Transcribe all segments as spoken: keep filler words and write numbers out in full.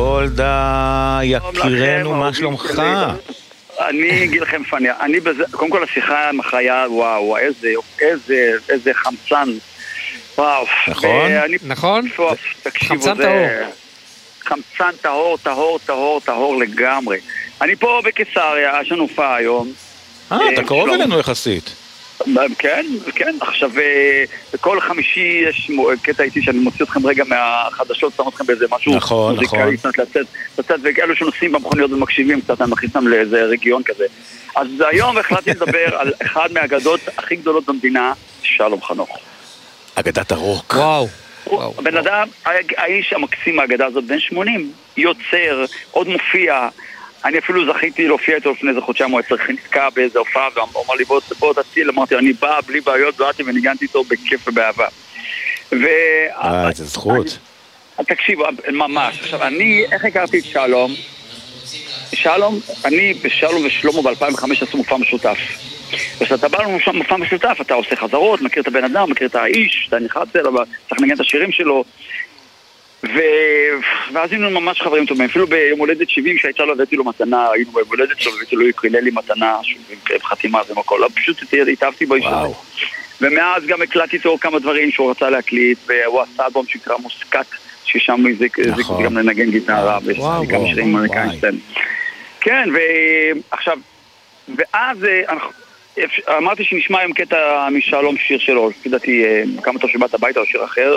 גולדה, יקירנו, מה שלומך? אני אגיד לכם פניה, אני בזה, קודם כל השיחה עם החיה, וואו, איזה, איזה, איזה חמצן, וואו. נכון? נכון? חמצן טהור. חמצן טהור, טהור, טהור, טהור לגמרי. אני פה בקיסריה, יש לנו הופעה היום. אה, אתה קרוב אלינו יחסית. כן, כן, עכשיו בכל חמישי יש קטע איתי שאני מוציא אתכם רגע מהחדשות, שם אתכם באיזה משהו נכון, נכון. לצאת, וכאלו שנוסעים במכוניות ומקשיבים קצת, אני מכניס אותם לאיזה רגיון כזה. אז היום החלטתי לדבר על אחד מהאגדות הכי גדולות במדינה, שלום חנוך. אגדת הרוק. וואו. בן אדם, האיש המקסים מהאגדה הזאת, בן שמונים, יוצר, עוד מופיע, אני אפילו זכיתי להופיע איתו לפני איזה חודשיים, הוא היה נתקע באיזה הופעה, ואמר לי בוא תציל, אמרתי, אני בא בלי בעיות, באתי וניגנתי איתו בכיף ובאהבה. אה, איזה זכות. תקשיב, ממש. עכשיו, אני, איך הכרתי את שלום? שלום, אני ושלום ושלמה ב-אלפיים וחמש עשו מופע משותף. וכשאתה בא לנו שם מופע משותף, אתה עושה חזרות, מכיר את הבן אדם, מכיר את האיש, אתה נכנס אליו, צריך לנגן את השירים שלו. ו... ואז היינו ממש חברים טובים, אפילו ביום הולדת שבעים שהייתה לו הבאתי לו מתנה, היינו ביום הולדת שלו והבאתי לו יקרילל לי מתנה, עם חתימה ומכל, פשוט התאהבתי בו אישה. ומאז גם הקלטתי איתו כמה דברים שהוא רצה להקליט, והוא עשה אלבום שקרא מוסקט, ששם הזיק גם לנגן גיטרה, וכמה שירים אמריקאים. כן, ועכשיו, ואז אמרתי שנשמע היום קטע משלום שיר שלו, לפי דעתי כמה טוב שבאת הביתה או שיר אחר,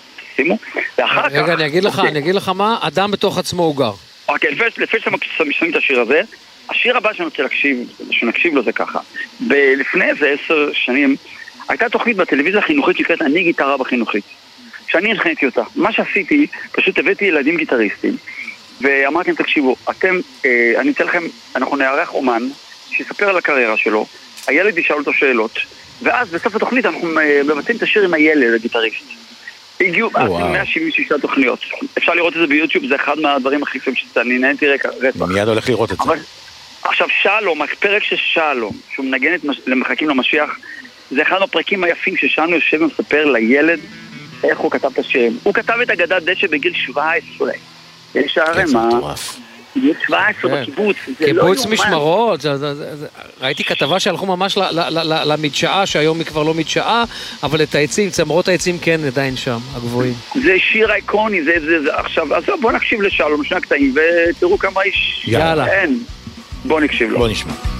רגע, אני אגיד לך, אני אגיד לך מה, אדם בתוך עצמו הוא גר. אוקיי, לפני שאתם משמעים את השיר הזה, השיר הבא שאני רוצה להקשיב, שנקשיב לו זה ככה. לפני איזה עשר שנים, הייתה תוכנית בטלוויזיה החינוכית שקראת אני גיטרה בחינוכית. כשאני הנחיתי אותה, מה שעשיתי, פשוט הבאתי ילדים גיטריסטים, ואמרתי להם, תקשיבו, אתם, אני אתן לכם, אנחנו נערך אומן, שיספר על הקריירה שלו, הילד ישאל אותו שאלות, ואז בסוף התוכנית אנחנו מבצעים את השיר עם הילד, הגיטריסט. הגיעו מאה שבעים ושש תוכניות. אפשר לראות את זה ביוטיוב, זה אחד מהדברים הכי יפים שאני נהנתי רקע. מיד הולך לראות את זה. עכשיו שלום, הפרק של שלום, שהוא מנגן את למחכים למשיח, זה אחד מהפרקים היפים ששלום יושב ומספר לילד איך הוא כתב את השם. הוא כתב את אגדת דשא בגיל שבע עשרה. יש הרמה. גיל שבע עשרה בקיבוץ. קיבוץ משמרות. ראיתי כתבה שהלכו ממש למדשאה, שהיום היא כבר לא מדשאה, אבל את העצים, צמרות העצים כן עדיין שם, הגבוהים. זה שיר אייקוני, זה עכשיו, אז בוא נקשיב לשלום, שני הקטעים, ותראו כמה איש... יאללה. בוא נקשיב לו. בוא נשמע.